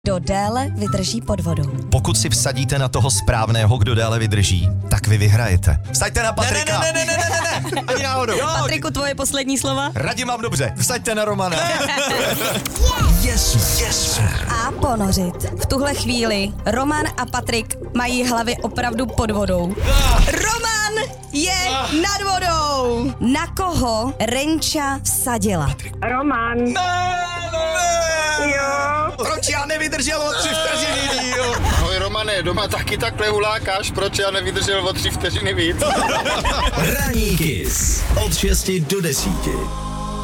Kdo déle vydrží pod vodou. Pokud si vsadíte na toho správného, kdo déle vydrží, tak vy vyhrajete. Vsaďte na Patrika. Ne, Ani náhodou. Patriku, tvoje poslední slova? Radím mám dobře. Vsaďte na Romana. Yes. A ponořit. V tuhle chvíli Roman a Patrik mají hlavy opravdu pod vodou. Roman je nad vodou. Na koho Renča vsadila? Roman. Jo. Proč já nevydržel o 3 vteřiny díl? Ahoj Romane, doma taky takhle hulákáš, proč já nevydržel o 3 vteřiny víc? Ranní Kiss od 6 do 10.